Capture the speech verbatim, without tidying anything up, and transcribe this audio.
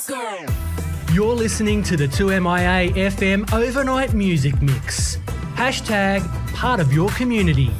You're listening to the two M I A F M Overnight Music Mix. Hashtag part of your community.